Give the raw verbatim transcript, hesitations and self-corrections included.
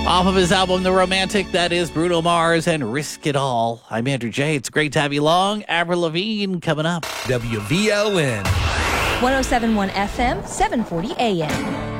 Off of his album, The Romantic, that is Bruno Mars and Risk It All. I'm Andrew J. It's great to have you along. Avril Lavigne coming up. W V L N. one oh seven point one F M, seven forty A M.